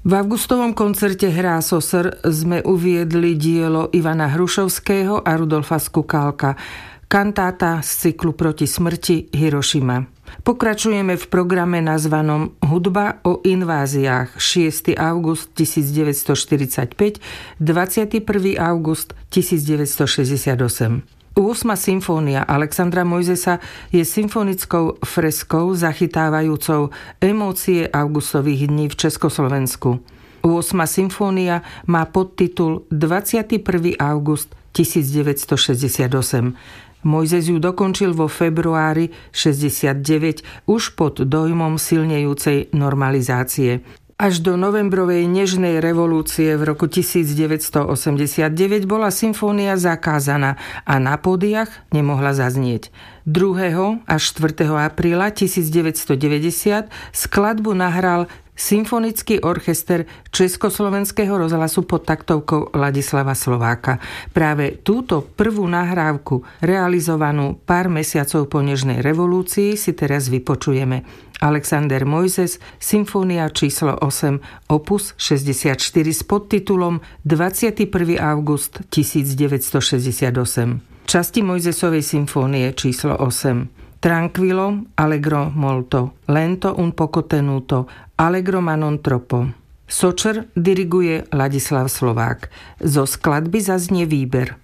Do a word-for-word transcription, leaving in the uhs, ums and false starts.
V augustovom koncerte Hrá so sr sme uviedli dielo Ivana Hrušovského a Rudolfa Skukálka, kantáta z cyklu Proti smrti Hirošima. Pokračujeme v programe nazvanom Hudba o inváziách šiesteho augusta tisícdeväťstoštyridsaťpäť, dvadsiateho prvého augusta tisícdeväťstošesťdesiatosem. ôsma symfónia Alexandra Mojzesa je symfonickou freskou zachytávajúcou emócie augustových dní v Československu. ôsma symfónia má podtitul dvadsiateho prvého augusta tisícdeväťstošesťdesiatosem. Mojzes ju dokončil vo februári šesťdesiatdeväť už pod dojmom silnejúcej normalizácie. Až do novembrovej nežnej revolúcie v roku tisícdeväťstoosemdesiatdeväť bola symfónia zakázaná a na pódiach nemohla zaznieť. druhého až štvrtého apríla tisícdeväťstodeväťdesiat skladbu nahral Symfonický orchester Československého rozhlasu pod taktovkou Ladislava Slováka. Práve túto prvú nahrávku, realizovanú pár mesiacov po nežnej revolúcii, si teraz vypočujeme. Alexander Mojzes, Symfónia číslo osem, opus šesťdesiatštyri s podtitulom dvadsiateho prvého augusta tisícdeväťstošesťdesiatosem. Časti Mojzesovej symfónie číslo osem. Tranquillo, allegro molto, lento un poco tenuto, allegro ma non troppo. Sočr diriguje Ladislav Slovák. Zo skladby zaznie výber